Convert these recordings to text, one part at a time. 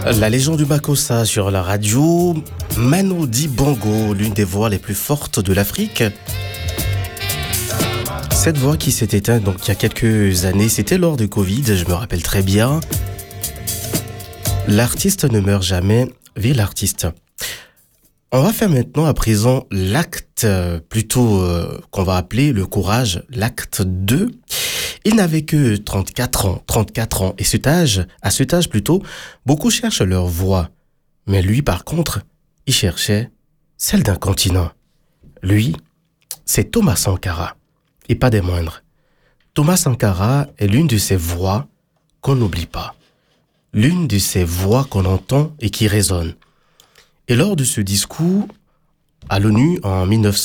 La légende du Makossa sur la radio, Manu Dibango, l'une des voix les plus fortes de l'Afrique. Cette voix qui s'est éteinte donc il y a quelques années, c'était lors du Covid, je me rappelle très bien. L'artiste ne meurt jamais, vive l'artiste. On va faire maintenant à présent l'acte plutôt qu'on va appeler le courage, l'acte 2. Il n'avait que 34 ans, et à cet âge plutôt, beaucoup cherchent leur voix. Mais lui, par contre, il cherchait celle d'un continent. Lui, c'est Thomas Sankara, et pas des moindres. Thomas Sankara est l'une de ces voix qu'on n'oublie pas. L'une de ces voix qu'on entend et qui résonne. Et lors de ce discours à l'ONU en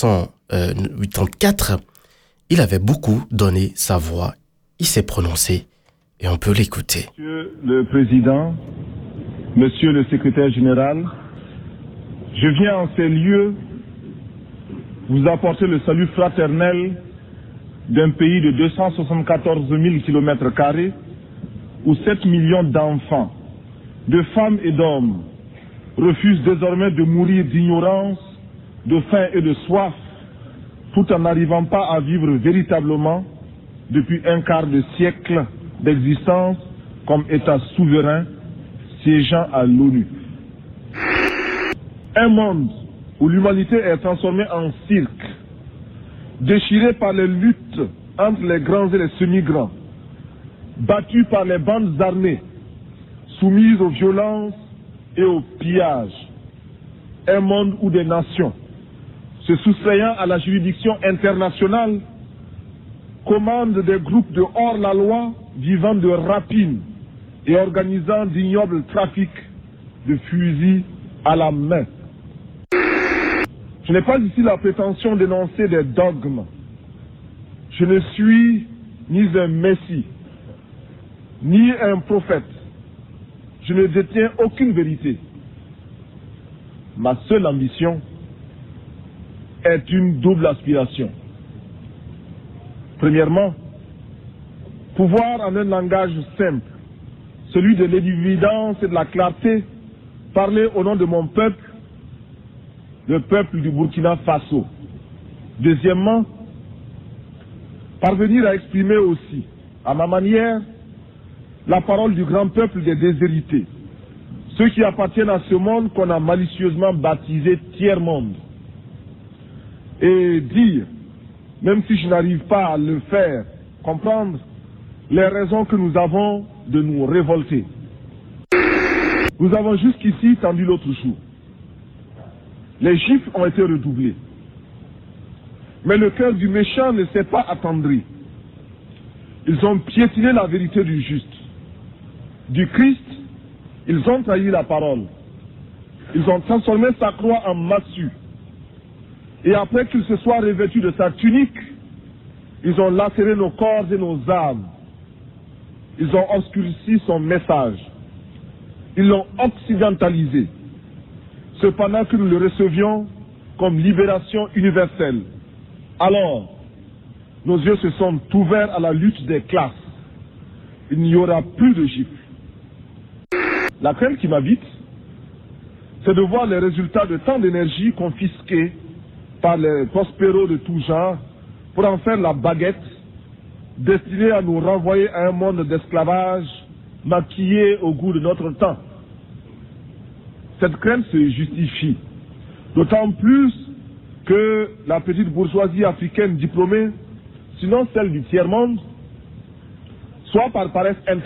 1984, il avait beaucoup donné sa voix. Il s'est prononcé et on peut l'écouter. Monsieur le Président, Monsieur le Secrétaire Général, je viens en ces lieux vous apporter le salut fraternel d'un pays de 274 000 km² où 7 millions d'enfants, de femmes et d'hommes refusent désormais de mourir d'ignorance, de faim et de soif, tout en n'arrivant pas à vivre véritablement depuis un quart de siècle d'existence comme État souverain siégeant à l'ONU. Un monde où l'humanité est transformée en cirque, déchiré par les luttes entre les grands et les semi-grands, battu par les bandes armées, soumises aux violences et aux pillages. Un monde où des nations, se soustrayant à la juridiction internationale, commandent des groupes de hors-la-loi vivant de rapines et organisant d'ignobles trafics de fusils à la main. Je n'ai pas ici la prétention d'énoncer des dogmes. Je ne suis ni un messie, ni un prophète. Je ne détiens aucune vérité. Ma seule ambition est une double aspiration. Premièrement, pouvoir en un langage simple, celui de l'évidence et de la clarté, parler au nom de mon peuple, le peuple du Burkina Faso. Deuxièmement, parvenir à exprimer aussi, à ma manière, la parole du grand peuple des déshérités, ceux qui appartiennent à ce monde qu'on a malicieusement baptisé tiers-monde, et dire, même si je n'arrive pas à le faire comprendre, les raisons que nous avons de nous révolter. Nous avons jusqu'ici tendu l'autre jour. Les chiffres ont été redoublés. Mais le cœur du méchant ne s'est pas attendri. Ils ont piétiné la vérité du juste. Du Christ, ils ont trahi la parole. Ils ont transformé sa croix en massue. Et après qu'il se soit revêtu de sa tunique, ils ont lacéré nos corps et nos âmes. Ils ont obscurci son message. Ils l'ont occidentalisé. Cependant que nous le recevions comme libération universelle. Alors, nos yeux se sont ouverts à la lutte des classes. Il n'y aura plus de gifles. La crainte qui m'habite, c'est de voir les résultats de tant d'énergie confisquée par les prospéros de tout genre pour en faire la baguette destinée à nous renvoyer à un monde d'esclavage maquillé au goût de notre temps. Cette crainte se justifie, d'autant plus que la petite bourgeoisie africaine diplômée, sinon celle du tiers-monde, soit par paresse